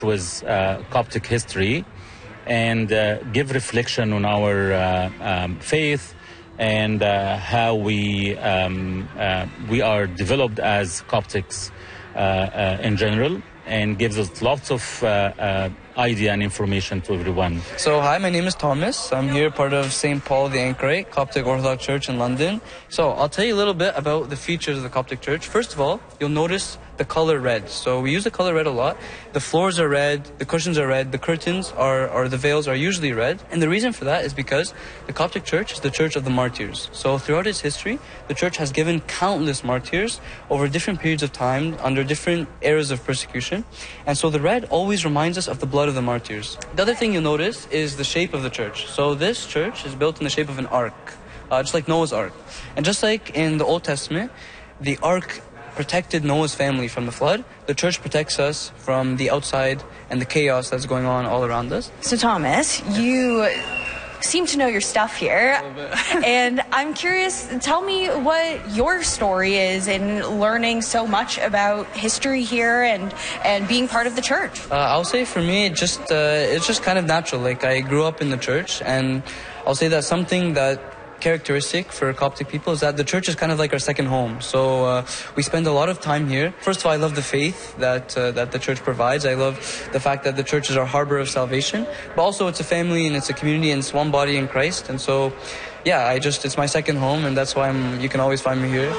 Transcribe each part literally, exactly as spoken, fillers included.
with uh, Coptic history and uh, give reflection on our uh, um, faith and uh, how we um, uh, we are developed as Coptics uh, uh, in general, and gives us lots of uh, uh, idea and information to everyone. So hi, my name is Thomas. I'm here part of Saint Paul the Anchorite Coptic Orthodox Church in London. So I'll tell you a little bit about the features of the Coptic Church. First of all, you'll notice the color red. So we use the color red a lot. The floors are red, the cushions are red, the curtains are, or the veils are usually red. And the reason for that is because the Coptic Church is the church of the martyrs. So throughout its history, the church has given countless martyrs over different periods of time under different eras of persecution. And so the red always reminds us of the blood of the martyrs. The other thing you'll notice is the shape of the church. So this church is built in the shape of an ark, uh, just like Noah's ark. And just like in the Old Testament, the ark protected Noah's family from the flood, the church protects us from the outside and the chaos that's going on all around us. So Thomas, you seem to know your stuff here, and I'm curious, tell me what your story is in learning so much about history here and and being part of the church. Uh, I'll say for me, it just uh, it's just kind of natural. Like, I grew up in the church, and I'll say that something that characteristic for Coptic people is that the church is kind of like our second home. So uh, we spend a lot of time here. First of all, I love the faith that uh, that the church provides. I love the fact that the church is our harbor of salvation, but also it's a family and it's a community and it's one body in Christ. And so, yeah, I just it's my second home, and that's why I'm, you can always find me here.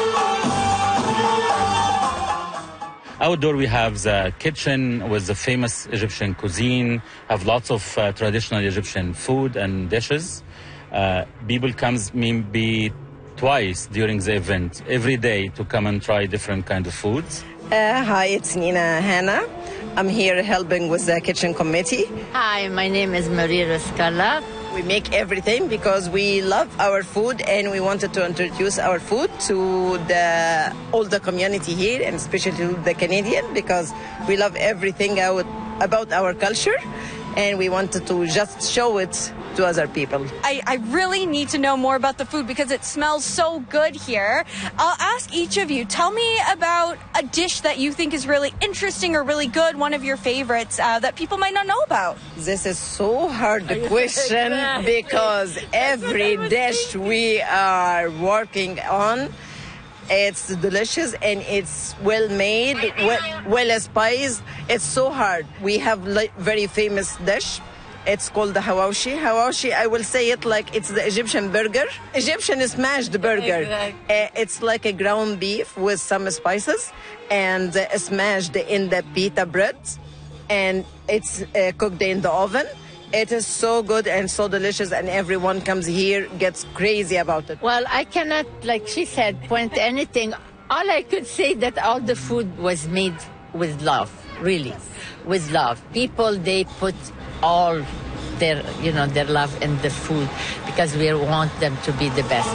Outdoor, we have the kitchen with the famous Egyptian cuisine, have lots of uh, traditional Egyptian food and dishes. Uh, people comes maybe twice during the event, every day, to come and try different kind of foods. Uh, hi, it's Nina Hanna. I'm here helping with the kitchen committee. Hi, my name is Maria Rascala. We make everything because we love our food, and we wanted to introduce our food to the all the community here, and especially to the Canadian, because we love everything out about our culture, and we wanted to just show it to other people. I, I really need to know more about the food because it smells so good here. I'll ask each of you, tell me about a dish that you think is really interesting or really good, one of your favorites uh, that people might not know about. This is so hard a question because every dish we are working on, it's delicious and it's well made, well, well spiced. It's so hard. We have like very famous dish. It's called the hawashi. Hawashi, I will say it like it's the Egyptian burger. Egyptian smashed burger. Exactly. Uh, it's like a ground beef with some spices and uh, smashed in the pita bread. And it's uh, cooked in the oven. It is so good and so delicious, and everyone comes here, gets crazy about it. Well, I cannot, like she said, point anything. All I could say that all the food was made with love, really, with love. People, they put all their, you know, their love in the food because we want them to be the best.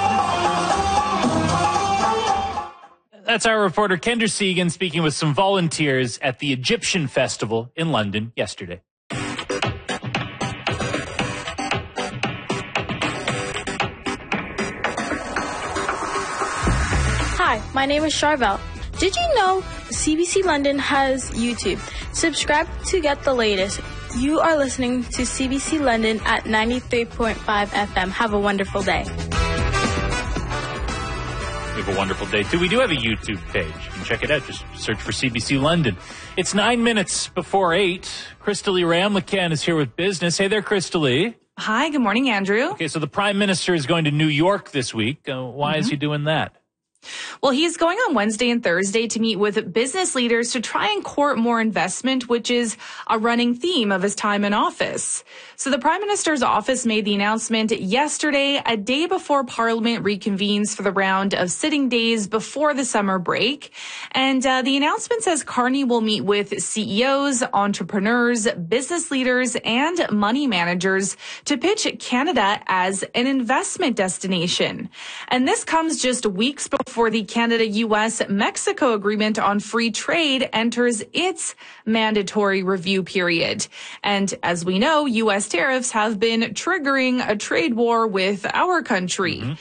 That's our reporter Kendra Segan speaking with some volunteers at the Egyptian Festival in London yesterday. Hi, my name is Charvel. Did you know C B C London has YouTube? Subscribe to get the latest. You are listening to C B C London at ninety-three point five F M. Have a wonderful day. We have a wonderful day, too. We do have a YouTube page. You can check it out. Just search for C B C London. It's nine minutes before eight. Crystalie Ramlakan is here with business. Hey there, Crystalie. Hi, good morning, Andrew. Okay, so the Prime Minister is going to New York this week. Uh, why mm-hmm. is he doing that? Well, he's going on Wednesday and Thursday to meet with business leaders to try and court more investment, which is a running theme of his time in office. So the Prime Minister's office made the announcement yesterday, a day before Parliament reconvenes for the round of sitting days before the summer break. And uh, the announcement says Carney will meet with C E Os, entrepreneurs, business leaders, and money managers to pitch Canada as an investment destination. And this comes just weeks before Before the Canada-U S-Mexico agreement on free trade enters its mandatory review period. And as we know, U S tariffs have been triggering a trade war with our country. Mm-hmm.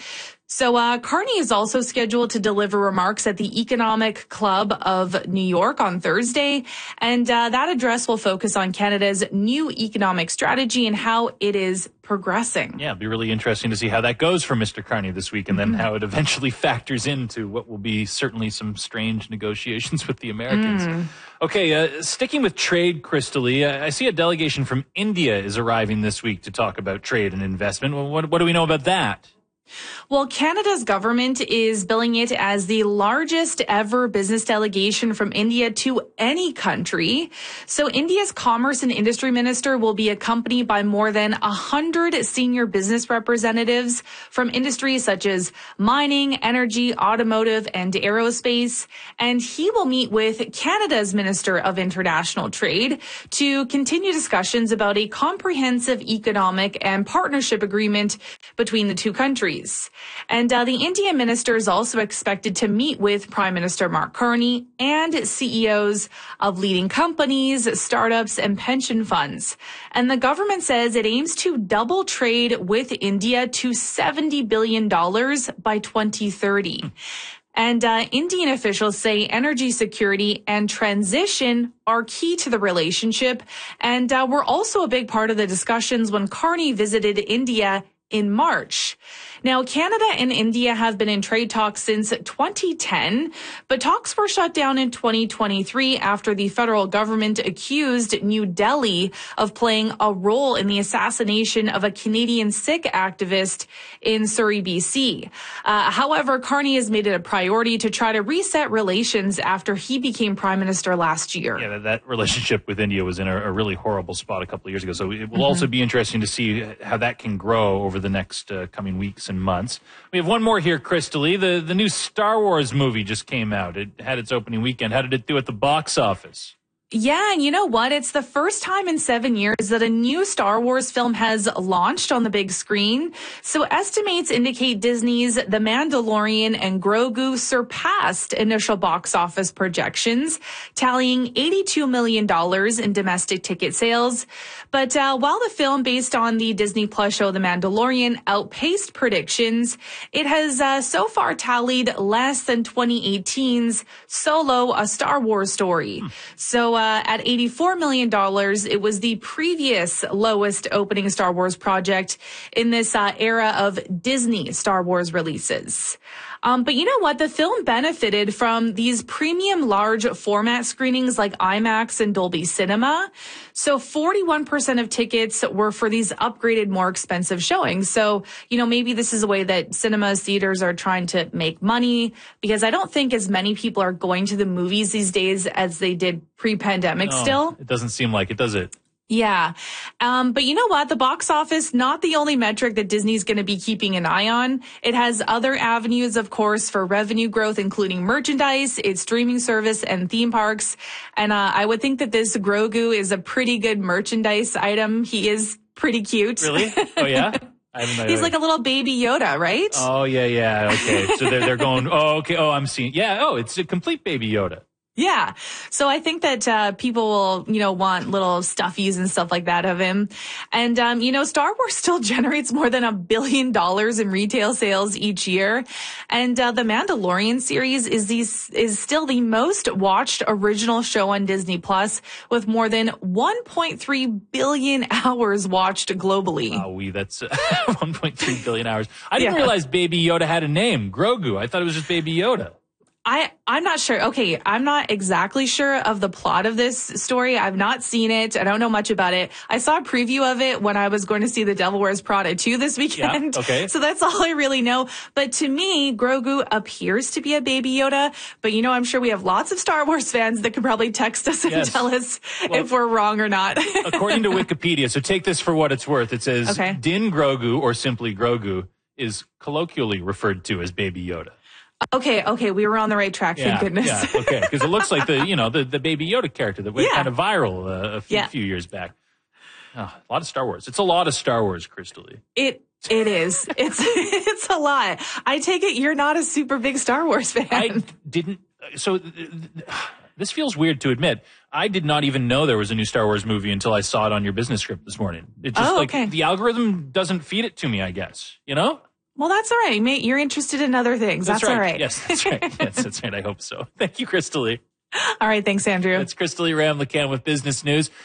So uh, Carney is also scheduled to deliver remarks at the Economic Club of New York on Thursday. And uh, that address will focus on Canada's new economic strategy and how it is progressing. Yeah, it'll be really interesting to see how that goes for Mister Carney this week, and then mm-hmm. how it eventually factors into what will be certainly some strange negotiations with the Americans. Mm. Okay, uh, sticking with trade, Crystalie, uh, I see a delegation from India is arriving this week to talk about trade and investment. Well, what, what do we know about that? Well, Canada's government is billing it as the largest ever business delegation from India to any country. So India's Commerce and Industry Minister will be accompanied by more than one hundred senior business representatives from industries such as mining, energy, automotive, and aerospace. And he will meet with Canada's Minister of International Trade to continue discussions about a comprehensive economic and partnership agreement between the two countries. And uh, the Indian minister is also expected to meet with Prime Minister Mark Carney and C E Os of leading companies, startups, and pension funds. And the government says it aims to double trade with India to seventy billion dollars by twenty thirty. And uh, Indian officials say energy security and transition are key to the relationship, and uh, were also a big part of the discussions when Carney visited India in March. Now, Canada and India have been in trade talks since twenty ten, but talks were shut down in twenty twenty-three after the federal government accused New Delhi of playing a role in the assassination of a Canadian Sikh activist in Surrey, B C. Uh, however, Carney has made it a priority to try to reset relations after he became prime minister last year. Yeah, that relationship with India was in a, a really horrible spot a couple of years ago. So it will Mm-hmm. also be interesting to see how that can grow over the next uh, coming weeks and months. We have one more here, Crystalie. The, the new Star Wars movie just came out. It had its opening weekend. How did it do at the box office? Yeah, and you know what? It's the first time in seven years that a new Star Wars film has launched on the big screen. So estimates indicate Disney's The Mandalorian and Grogu surpassed initial box office projections, tallying eighty-two million dollars in domestic ticket sales. But uh, while the film based on the Disney Plus show The Mandalorian outpaced predictions, it has uh, so far tallied less than twenty eighteen's Solo, a Star Wars story. Hmm. So Uh, at eighty-four million dollars, it was the previous lowest opening Star Wars project in this uh, era of Disney Star Wars releases. Um, but you know what? The film benefited from these premium large format screenings like IMAX and Dolby Cinema. So forty-one percent of tickets were for these upgraded, more expensive showings. So, you know, maybe this is a way that cinemas, theaters are trying to make money, because I don't think as many people are going to the movies these days as they did pre-pandemic No, still. It doesn't seem like it, does it? Yeah. Um, but you know what? The box office, not the only metric that Disney's going to be keeping an eye on. It has other avenues, of course, for revenue growth, including merchandise, its streaming service, and theme parks. And uh, I would think that this Grogu is a pretty good merchandise item. He is pretty cute. Really? Oh, yeah? I don't know. He's like a little baby Yoda, right? Oh, yeah, yeah. Okay. So they're, they're going, oh, okay. Oh, I'm seeing. Yeah. Oh, it's a complete baby Yoda. Yeah. So I think that uh people will, you know, want little stuffies and stuff like that of him. And, um, you know, Star Wars still generates more than a billion dollars in retail sales each year. And uh the Mandalorian series is these is still the most watched original show on Disney Plus, with more than one point three billion hours watched globally. Wow, we that's uh, one point three billion hours. I didn't Yeah. realize Baby Yoda had a name, Grogu. I thought it was just Baby Yoda. I, I'm not sure. Okay, I'm not exactly sure of the plot of this story. I've not seen it. I don't know much about it. I saw a preview of it when I was going to see The Devil Wears Prada two this weekend. Yeah, okay. So that's all I really know. But to me, Grogu appears to be a baby Yoda. But you know, I'm sure we have lots of Star Wars fans that could probably text us and Yes. tell us Well, if we're wrong or not. According to Wikipedia, so take this for what it's worth. It says Okay. Din Grogu, or simply Grogu, is colloquially referred to as Baby Yoda. Okay, okay, we were on the right track. Thank Yeah, goodness. yeah, okay, because it looks like the you know the, the Baby Yoda character that went Yeah. kind of viral uh, a few, Yeah. few years back. Oh, a lot of Star Wars. It's a lot of Star Wars, Crystalie. It it is. It's it's a lot. I take it you're not a super big Star Wars fan. I didn't. So th- th- this feels weird to admit. I did not even know there was a new Star Wars movie until I saw it on your business script this morning. It just Oh, like okay. the algorithm doesn't feed it to me, I guess. You know? Well, that's all right, mate. You're interested in other things. That's, that's right. all right. Yes, that's right. Yes, that's right. I hope so. Thank you, Crystalie. All right. Thanks, Andrew. That's Crystalie Ramlichan with Business News.